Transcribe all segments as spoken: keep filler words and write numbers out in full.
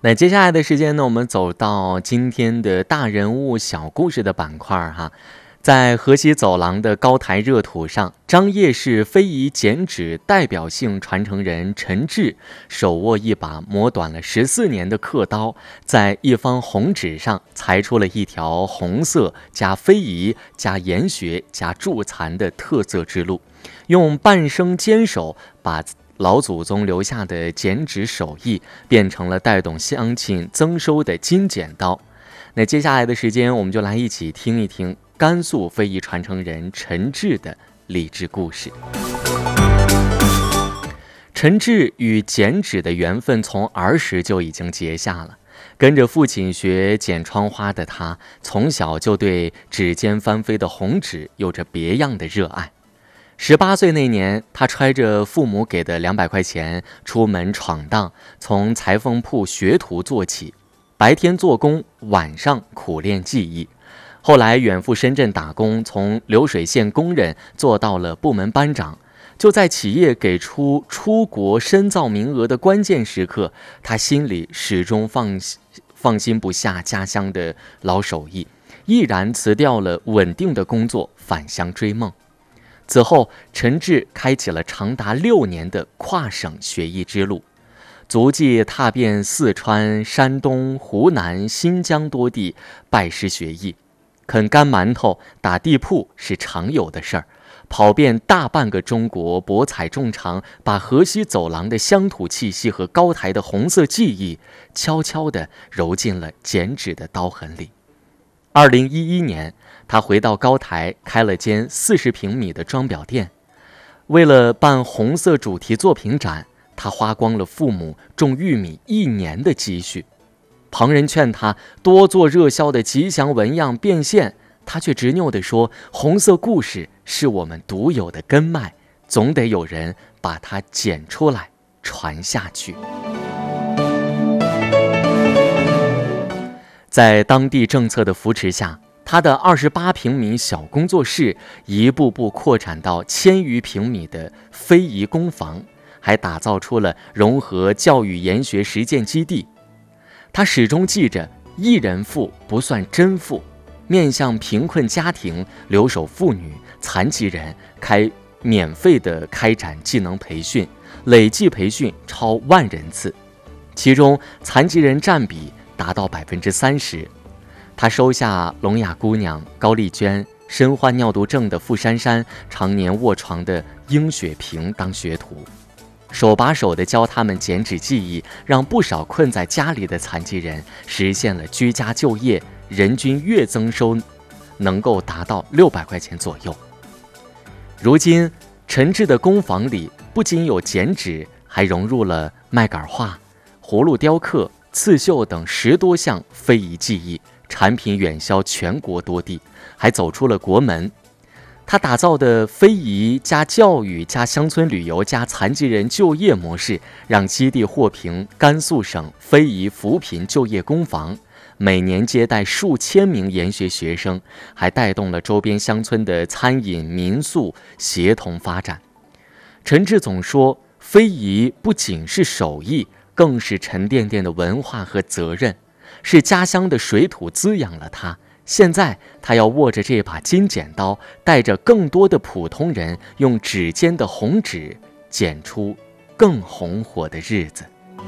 那接下来的时间呢，我们走到今天的大人物小故事的板块哈。在河西走廊的高台热土上，张掖市非遗剪纸代表性传承人陈志手握一把磨短了十四年的刻刀，在一方红纸上裁出了一条红色加非遗加研学加助残的特色之路，用半生坚守把老祖宗留下的剪纸手艺变成了带动乡亲增收的金剪刀。那接下来的时间，我们就来一起听一听甘肃非遗传承人陈志的励志故事。陈志与剪纸的缘分从儿时就已经结下了。跟着父亲学剪窗花的他，从小就对指尖翻飞的红纸有着别样的热爱。十八岁那年，他揣着父母给的两百块钱出门闯荡，从裁缝铺学徒做起，白天做工，晚上苦练技艺。后来远赴深圳打工，从流水线工人做到了部门班长。就在企业给出出国深造名额的关键时刻，他心里始终放放心不下家乡的老手艺，毅然辞掉了稳定的工作，返乡追梦。此后，陈志开启了长达六年的跨省学艺之路，足迹踏遍四川、山东、湖南、新疆多地，拜师学艺。啃干馒头、打地铺是常有的事儿，跑遍大半个中国，博采众长，把河西走廊的乡土气息和高台的红色记忆悄悄地揉进了剪纸的刀痕里。二零一一年，他回到高台开了间四十平米的装裱店。为了办红色主题作品展，他花光了父母种玉米一年的积蓄。旁人劝他多做热销的吉祥纹样变现，他却执拗地说，红色故事是我们独有的根脉，总得有人把它剪出来传下去。在当地政策的扶持下，他的二十八平米小工作室一步步扩展到千余平米的非遗工房，还打造出了融合教育研学实践基地。他始终记着一人富不算真富，面向贫困家庭、留守妇女、残疾人开免费的开展技能培训，累计培训超万人次，其中残疾人占比达到百分之三十。他收下聋哑姑娘高丽娟、身患尿毒症的傅珊珊、常年卧床的殷雪萍当学徒，手把手地教他们剪纸技艺，让不少困在家里的残疾人实现了居家就业，人均月增收能够达到六百块钱左右。如今，陈志的工坊里不仅有剪纸，还融入了麦秆画、葫芦雕刻、刺绣等十多项非遗技艺，产品远销全国多地，还走出了国门。他打造的非遗加教育加乡村旅游加残疾人就业模式，让基地获评甘肃省非遗扶贫就业工坊，每年接待数千名研学学生，还带动了周边乡村的餐饮民宿协同发展。陈志总说，非遗不仅是手艺，更是沉甸甸的文化和责任，是家乡的水土滋养了他。现在他要握着这把金剪刀，带着更多的普通人，用指尖的红纸剪出更红火的日子。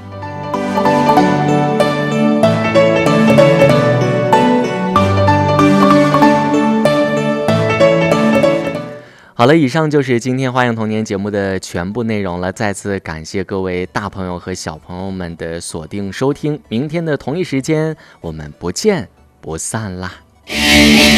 好了，以上就是今天花样童年节目的全部内容了。再次感谢各位大朋友和小朋友们的锁定收听，明天的同一时间我们不见不散啦。